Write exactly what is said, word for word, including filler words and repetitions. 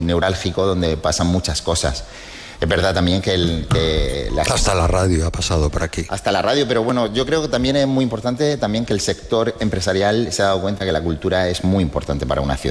neurálgico donde pasan muchas cosas. Es verdad también que, el, que la hasta la radio ha pasado por aquí. Hasta la radio, pero bueno, yo creo que también es muy importante también que el sector empresarial se ha dado cuenta que la cultura es muy importante para una ciudad.